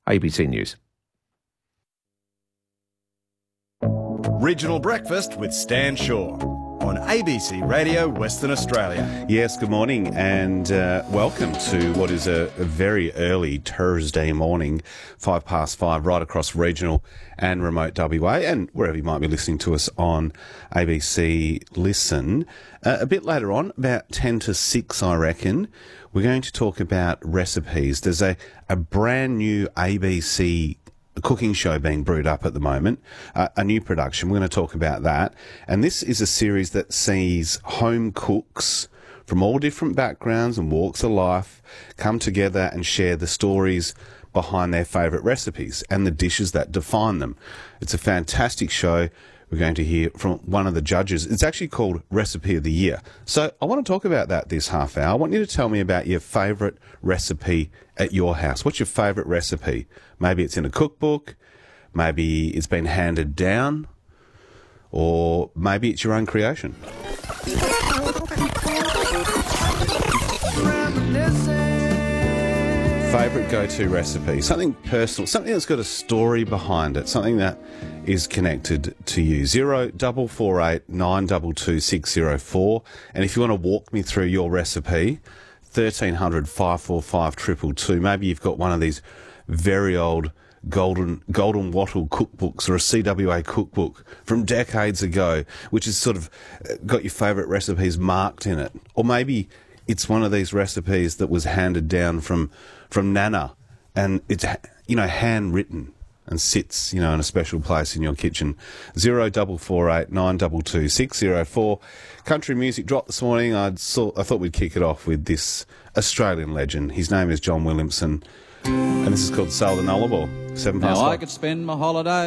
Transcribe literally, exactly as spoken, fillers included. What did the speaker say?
A B C News. Regional Breakfast with Stan Shaw on A B C Radio Western Australia. Yes, good morning and uh, welcome to what is a, a very early Thursday morning, five past five, right across regional and remote W A and wherever you might be listening to us on A B C Listen. Uh, a bit later on, about ten to six, I reckon, we're going to talk about recipes. There's a, a brand new A B C cooking show being brewed up at the moment, uh, a new production. We're going to talk about that. And this is a series that sees home cooks from all different backgrounds and walks of life come together and share the stories behind their favourite recipes and the dishes that define them. It's a fantastic show. We're going to hear from one of the judges. It's actually called Recipe of the Year. So I want to talk about that this half hour. I want you to tell me about your favourite recipe at your house. What's your favourite recipe? Maybe it's in a cookbook, maybe it's been handed down, or maybe it's your own creation. Favourite go-to recipe, something personal, something that's got a story behind it, something that is connected to you. Zero double four eight nine double two six zero four, and if you want to walk me through your recipe, thirteen hundred five four five triple two. Maybe you've got one of these very old golden golden wattle cookbooks or a C W A cookbook from decades ago, which has sort of got your favourite recipes marked in it, or maybe it's one of these recipes that was handed down from from Nana, and it's, you know, handwritten and sits, you know, in a special place in your kitchen. Zero double four eight nine double two six zero four. Country music dropped this morning. I saw, I thought we'd kick it off with this Australian legend. His name is John Williamson, and this is called Sail the Nullarbor. Seven past Now five. I could spend my holiday